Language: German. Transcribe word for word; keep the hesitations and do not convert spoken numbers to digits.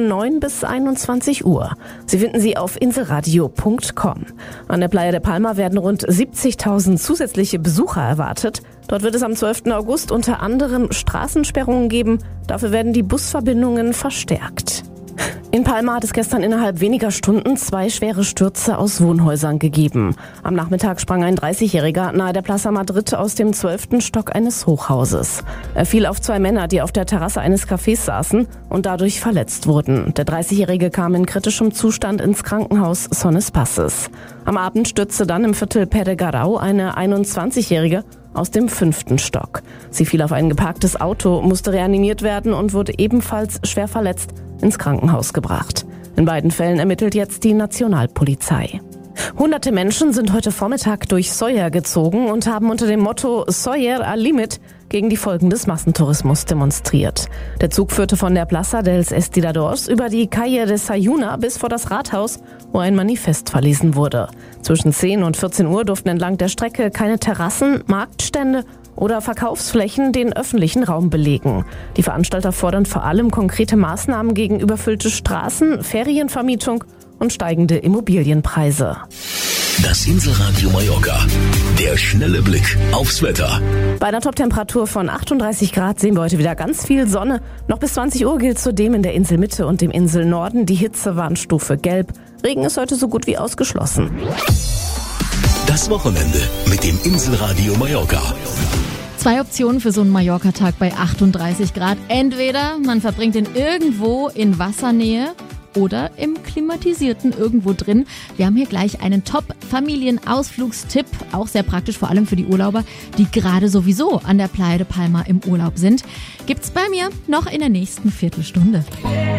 neun bis einundzwanzig Uhr. Sie finden sie auf inselradio punkt com. An der Playa de Palma werden rund siebzigtausend zusätzliche Besucher erwartet. Dort wird es am zwölften August unter anderem Straßensperrungen geben. Dafür werden die Busverbindungen verstärkt. In Palma hat es gestern innerhalb weniger Stunden zwei schwere Stürze aus Wohnhäusern gegeben. Am Nachmittag sprang ein dreißigjähriger nahe der Plaza Madrid aus dem zwölften Stock eines Hochhauses. Er fiel auf zwei Männer, die auf der Terrasse eines Cafés saßen und dadurch verletzt wurden. Der dreißigjährige kam in kritischem Zustand ins Krankenhaus Son Espaces. Am Abend stürzte dann im Viertel Peregarau eine einundzwanzigjährige aus dem fünften Stock. Sie fiel auf ein geparktes Auto, musste reanimiert werden und wurde ebenfalls schwer verletzt ins Krankenhaus gebracht. In beiden Fällen ermittelt jetzt die Nationalpolizei. Hunderte Menschen sind heute Vormittag durch Sóller gezogen und haben unter dem Motto Sóller al Limit gegen die Folgen des Massentourismus demonstriert. Der Zug führte von der Plaza dels Estiradors über die Calle de Sayuna bis vor das Rathaus, wo ein Manifest verlesen wurde. Zwischen zehn und vierzehn Uhr durften entlang der Strecke keine Terrassen, Marktstände oder Verkaufsflächen den öffentlichen Raum belegen. Die Veranstalter fordern vor allem konkrete Maßnahmen gegen überfüllte Straßen, Ferienvermietung und steigende Immobilienpreise. Das Inselradio Mallorca. Der schnelle Blick aufs Wetter. Bei einer Toptemperatur von achtunddreißig Grad sehen wir heute wieder ganz viel Sonne. Noch bis zwanzig Uhr gilt zudem in der Inselmitte und dem Inselnorden die Hitzewarnstufe Gelb. Regen ist heute so gut wie ausgeschlossen. Das Wochenende mit dem Inselradio Mallorca. Zwei Optionen für so einen Mallorca-Tag bei achtunddreißig Grad. Entweder man verbringt ihn irgendwo in Wassernähe oder im klimatisierten irgendwo drin. Wir haben hier gleich einen Top-Familienausflugstipp, auch sehr praktisch, vor allem für die Urlauber, die gerade sowieso an der Playa de Palma im Urlaub sind. Gibt's bei mir noch in der nächsten Viertelstunde.